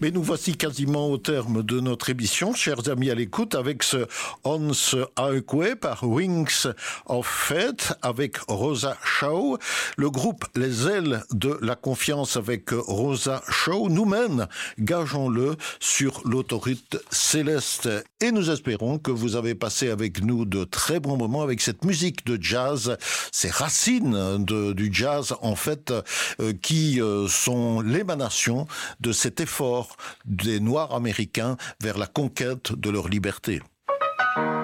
Mais nous voici quasiment au terme de notre émission, chers amis à l'écoute, avec ce Ons Aekwe par Wings of Fate avec Rosa Shaw. Le groupe Les Ailes de la Confiance avec Rosa Shaw nous mène, gageons-le, sur l'autoroute céleste. Et nous espérons que vous avez passé avec nous de très bons moments avec cette musique de jazz, ces racines du jazz en fait, qui sont l'émanation de cet effort des Noirs américains vers la conquête de leur liberté.